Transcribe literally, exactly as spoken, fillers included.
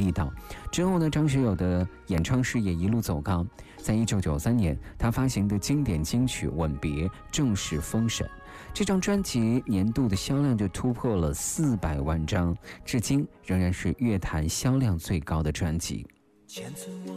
力道。之后呢，张学友的演唱事业一路走高，在一九九三年，他发行的经典金曲《吻别》正式封神。这张专辑年度的销量就突破了四百万张，至今仍然是乐坛销量最高的专辑。